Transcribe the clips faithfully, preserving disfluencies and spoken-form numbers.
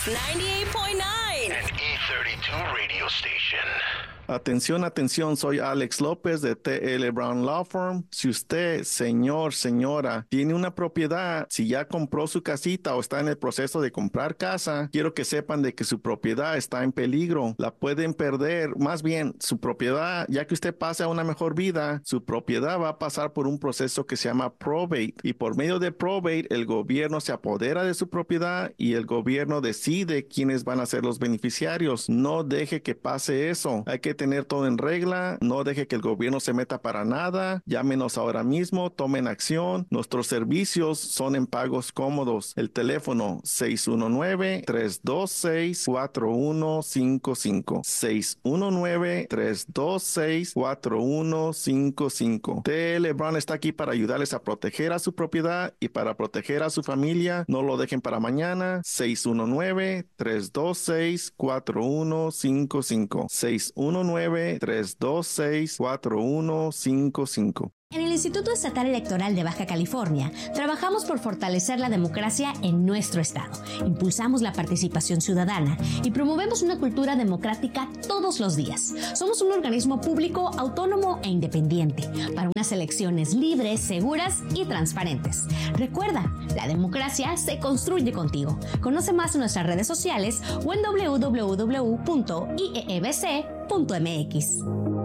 ninety-eight point nine. An E thirty-two radio station. Atención, atención, soy Alex López de T L Brown Law Firm. Si usted, señor, señora, tiene una propiedad, si ya compró su casita o está en el proceso de comprar casa, quiero que sepan de que su propiedad está en peligro. La pueden perder, más bien, su propiedad, ya que usted pase a una mejor vida, su propiedad va a pasar por un proceso que se llama probate. Y por medio de probate, el gobierno se apodera de su propiedad y el gobierno decide quiénes van a ser los beneficiarios. No deje que pase eso. Hay que tener todo en regla, no deje que el gobierno se meta para nada, llámenos ahora mismo, tomen acción, nuestros servicios son en pagos cómodos, el teléfono seis uno nueve, tres dos seis, cuatro uno cinco cinco, seis uno nueve, tres dos seis, cuatro uno cinco cinco. T L Brown está aquí para ayudarles a proteger a su propiedad y para proteger a su familia, no lo dejen para mañana, seis uno nueve, tres dos seis, cuatro uno cinco cinco, seis uno nueve, tres dos seis, cuatro uno cinco cinco. En el Instituto Estatal Electoral de Baja California, trabajamos por fortalecer la democracia en nuestro estado. Impulsamos la participación ciudadana y promovemos una cultura democrática todos los días. Somos un organismo público, autónomo e independiente para unas elecciones libres, seguras y transparentes. Recuerda, la democracia se construye contigo. Conoce más en nuestras redes sociales o en doble u doble u doble u punto i e e b c punto m x.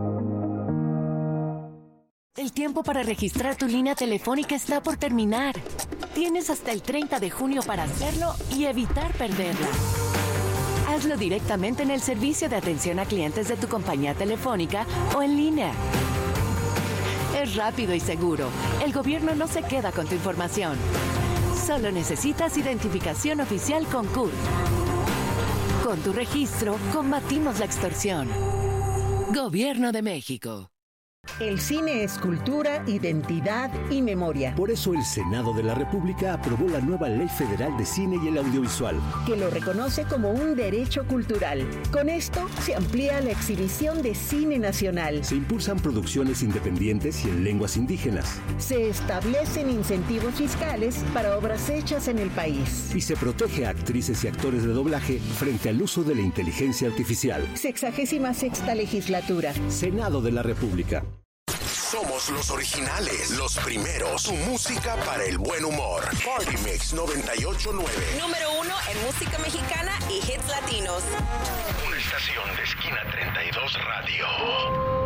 El tiempo para registrar tu línea telefónica está por terminar. Tienes hasta el treinta de junio para hacerlo y evitar perderla. Hazlo directamente en el servicio de atención a clientes de tu compañía telefónica o en línea. Es rápido y seguro. El gobierno no se queda con tu información. Solo necesitas identificación oficial con C U R. Con tu registro, combatimos la extorsión. Gobierno de México. El cine es cultura, identidad y memoria. Por eso el Senado de la República aprobó la nueva Ley Federal de Cine y el Audiovisual, que lo reconoce como un derecho cultural. Con esto se amplía la exhibición de cine nacional. Se impulsan producciones independientes y en lenguas indígenas. Se establecen incentivos fiscales para obras hechas en el país. Y se protege a actrices y actores de doblaje frente al uso de la inteligencia artificial. Sexagésima sexta legislatura. Senado de la República. Somos los originales, los primeros. Tu música para el buen humor. Party Mix noventa y ocho punto nueve. Número uno en música mexicana y hits latinos. Una estación de Esquina treinta y dos Radio.